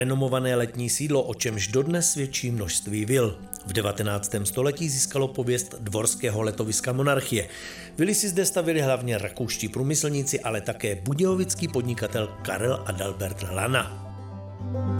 Renomované letní sídlo, o čemž dodnes svědčí množství vil. V 19. století získalo pověst dvorského letoviska monarchie. Vily si zde stavili hlavně rakouští průmyslníci, ale také budějovický podnikatel Karel Adalbert Lana.